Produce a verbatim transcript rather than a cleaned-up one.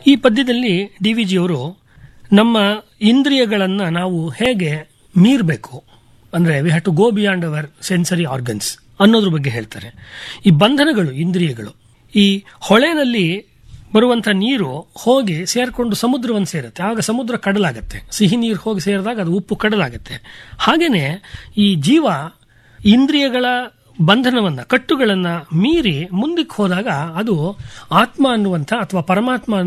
ಈ ಪದ್ಯದಲ್ಲಿ D V ಜಿಯವರು ನಮ್ಮ ಇಂದ್ರಿಯಗಳನ್ನು ನಾವು ಹೇಗೆ ಮೀರಬೇಕು ಅಂದರೆ we have to go beyond our sensory organs ಅನ್ನೋದ್ರ ಬಗ್ಗೆ ಹೇಳ್ತಾರೆ. ಈ ಬಂಧನಗಳು ಇಂದ್ರಿಯಗಳು, ಈ ಹೊಳೆನಲ್ಲಿ ಬರುವಂಥ ನೀರು ಹೋಗಿ ಸೇರಿಕೊಂಡು ಸಮುದ್ರವನ್ನು ಸೇರುತ್ತೆ, ಆಗ ಸಮುದ್ರ ಕಡಲಾಗತ್ತೆ. ಸಿಹಿ ನೀರು ಹೋಗಿ ಸೇರಿದಾಗ ಅದು ಉಪ್ಪು ಕಡಲಾಗತ್ತೆ. ಹಾಗೇನೆ ಈ ಜೀವ ಇಂದ್ರಿಯಗಳ ಬಂಧನವನ್ನ, ಕಟ್ಟುಗಳನ್ನ ಮೀರಿ ಮುಂದಕ್ಕೆ ಹೋದಾಗ ಅದು ಆತ್ಮ ಅನ್ನುವಂಥ ಅಥವಾ ಪರಮಾತ್ಮ